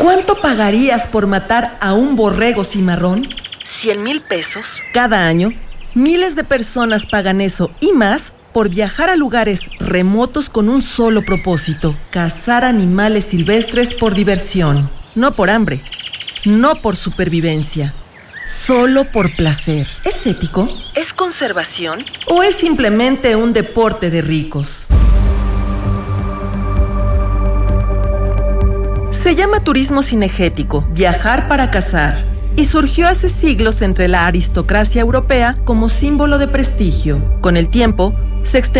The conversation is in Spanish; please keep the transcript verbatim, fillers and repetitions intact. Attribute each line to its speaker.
Speaker 1: ¿Cuánto pagarías por matar a un borrego cimarrón?
Speaker 2: ¿Cien mil pesos?
Speaker 1: Cada año, miles de personas pagan eso y más por viajar a lugares remotos con un solo propósito: cazar animales silvestres por diversión. No por hambre, no por supervivencia, solo por placer. ¿Es ético?
Speaker 2: ¿Es conservación?
Speaker 1: ¿O es simplemente un deporte de ricos? Se llama turismo cinegético, viajar para cazar, y surgió hace siglos entre la aristocracia europea como símbolo de prestigio. Con el tiempo, se extendió